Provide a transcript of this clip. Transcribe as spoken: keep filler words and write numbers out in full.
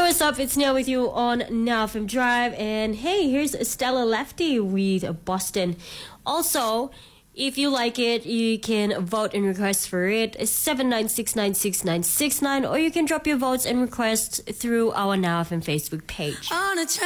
what's up? It's Neil with you on Now F M Drive. And hey, here's Stella Lefty with Boston. Also, if you like it, you can vote and request for it. seven nine six nine six nine six nine, or you can drop your votes and requests through our Now F M Facebook page. On a